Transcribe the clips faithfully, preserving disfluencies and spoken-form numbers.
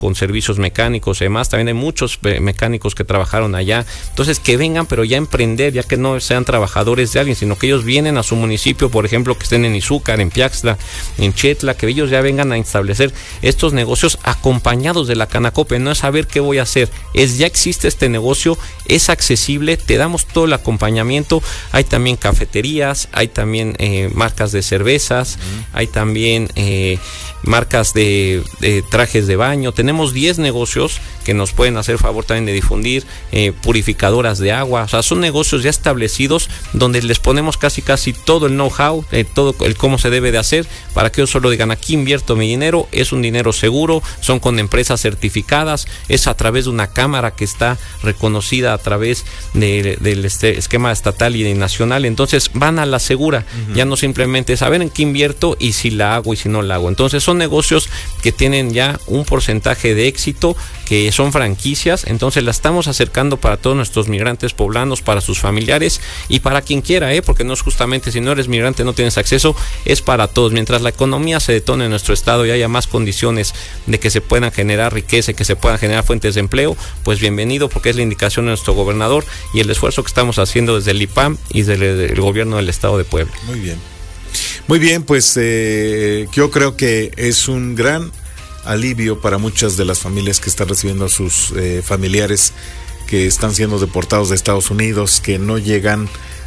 con servicios mecánicos y demás. También hay muchos mecánicos que trabajaron allá. Entonces, que vengan, pero ya a emprender, ya que no sean trabajadores de alguien, sino que ellos vienen a su municipio, por ejemplo, que estén en Izúcar, en Piaxtla, en Chetla, que ellos ya vengan a establecer estos negocios acompañados de la Canacope. No es saber qué voy a hacer, es ya existe este negocio, es accesible, te damos todo el acompañamiento. Hay también cafeterías, hay también eh, marcas de cervezas, uh-huh. hay también eh, marcas de, de trajes de baño. Tenemos diez negocios que nos pueden hacer favor también de difundir, eh, purificadoras de agua. O sea, son negocios ya establecidos donde les ponemos casi casi todo el know-how, eh, todo el cómo se debe de hacer, para que ellos solo digan: aquí invierto mi dinero, es un dinero seguro, son con empresas certificadas, es a través de una cámara que está reconocida a través de, del este, esquema estatal y nacional. Entonces van a la segura, uh-huh. ya no simplemente saber en qué invierto y si la hago y si no la hago. Entonces son negocios que tienen ya un porcentaje de éxito, que son franquicias. Entonces la estamos acercando para todos nuestros migrantes poblanos, para sus familiares y para quien quiera, ¿eh? porque no es justamente si no eres migrante no tienes acceso, es para todos. Mientras la economía se detone en nuestro estado y haya más condiciones de que se puedan generar riqueza, que se puedan generar fuentes de empleo, pues bienvenido, porque es la indicación de nuestro gobernador y el esfuerzo que estamos haciendo desde el I P A M y desde el gobierno del estado de Puebla. Muy bien. Muy bien, pues eh, yo creo que es un gran alivio para muchas de las familias que están recibiendo a sus eh, familiares que están siendo deportados de Estados Unidos, que no llegan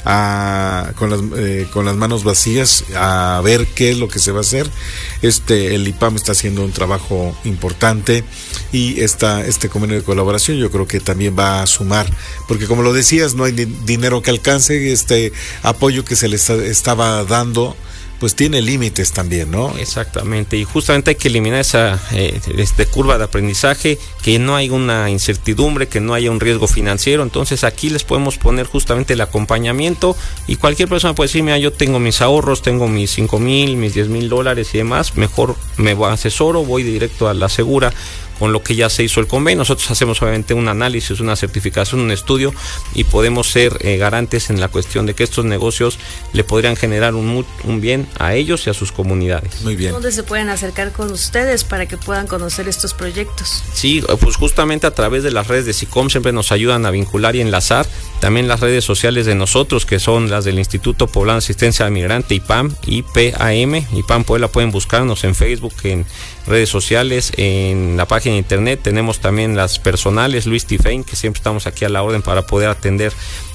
a, con, las, eh, con las manos vacías a ver qué es lo que se va a hacer. Este, el I P A M está haciendo un trabajo importante y esta, este convenio de colaboración yo creo que también va a sumar, porque como lo decías, no hay di- dinero que alcance. Este apoyo que se les estaba dando pues tiene límites también, ¿no? Exactamente, y justamente hay que eliminar esa eh, este, curva de aprendizaje, que no hay una incertidumbre, que no haya un riesgo financiero. Entonces aquí les podemos poner justamente el acompañamiento y cualquier persona puede decir: mira, yo tengo mis ahorros, tengo mis cinco mil, mis diez mil dólares y demás, mejor me asesoro, voy directo a la segura con lo que ya se hizo el convenio. Nosotros hacemos obviamente un análisis, una certificación, un estudio y podemos ser eh, garantes en la cuestión de que estos negocios le podrían generar un, un bien a ellos y a sus comunidades. Muy bien. ¿Dónde se pueden acercar con ustedes para que puedan conocer estos proyectos? Sí, pues justamente a través de las redes de SICOM siempre nos ayudan a vincular y enlazar. También las redes sociales de nosotros, que son las del Instituto Poblano de Asistencia al Migrante, I P A M, I P A M, I P A M Puebla. Pueden buscarnos en Facebook, en redes sociales, en la página de internet. Tenemos también las personales, Luis Tifein, que siempre estamos aquí a la orden para poder atender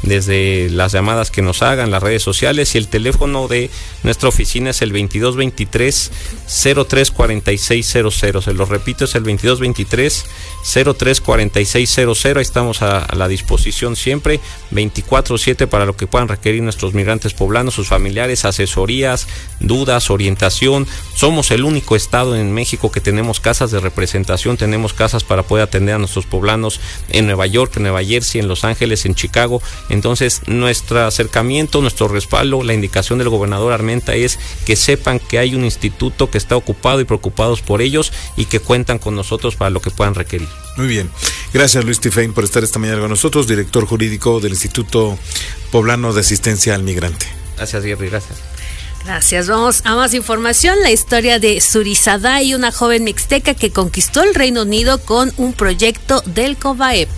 desde las llamadas que nos hagan, las redes sociales, y el teléfono de nuestra oficina es el veintidós veintitrés cero tres cuarenta y seis cero cero. Se lo repito, es el veintidós veintitrés cero tres cuarenta y seis cero cero. Ahí estamos a, a la disposición siempre, veinticuatro siete, para lo que puedan requerir nuestros migrantes poblanos, sus familiares, asesorías, dudas, orientación. Somos el único estado en México que tenemos casas de representación, tenemos casas para poder atender a nuestros poblanos en Nueva York, en Nueva Jersey, en Los Ángeles, en Chicago. Entonces, nuestro acercamiento, nuestro respaldo, la indicación del gobernador Armenta es que sepan que hay un instituto que está ocupado y preocupados por ellos y que cuentan con nosotros para lo que puedan requerir. Muy bien. Gracias, Luis Tifein, por estar esta mañana con nosotros, director jurídico del Instituto Poblano de Asistencia al Migrante. Gracias, Jerry, gracias. Gracias. Vamos a más información. La historia de Surisadai, una joven mixteca que conquistó el Reino Unido con un proyecto del COBAEP.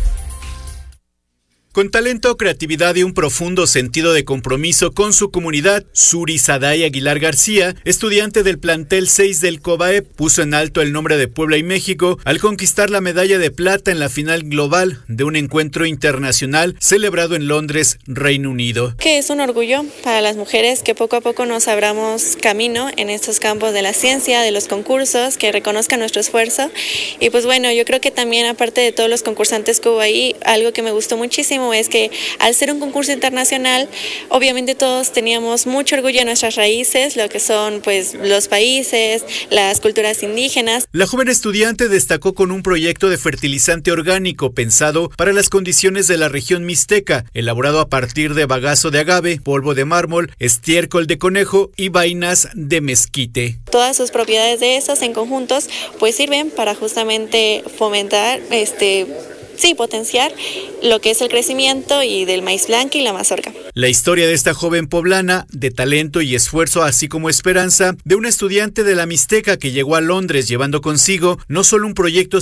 Con talento, creatividad y un profundo sentido de compromiso con su comunidad, Surisadai Aguilar García, estudiante del plantel seis del COBAEP, puso en alto el nombre de Puebla y México al conquistar la medalla de plata en la final global de un encuentro internacional celebrado en Londres, Reino Unido. Que es un orgullo para las mujeres que poco a poco nos abramos camino en estos campos de la ciencia, de los concursos, que reconozcan nuestro esfuerzo. Y pues bueno, yo creo que también, aparte de todos los concursantes que hubo ahí, algo que me gustó muchísimo es que al ser un concurso internacional, obviamente todos teníamos mucho orgullo de nuestras raíces, lo que son pues los países, las culturas indígenas. La joven estudiante destacó con un proyecto de fertilizante orgánico pensado para las condiciones de la región mixteca, elaborado a partir de bagazo de agave, polvo de mármol, estiércol de conejo y vainas de mezquite. Todas sus propiedades de esas en conjuntos pues sirven para justamente fomentar este Sí, potenciar lo que es el crecimiento y del maíz blanco y la mazorca. La historia de esta joven poblana, de talento y esfuerzo, así como esperanza, de una estudiante de la Mixteca que llegó a Londres llevando consigo no solo un proyecto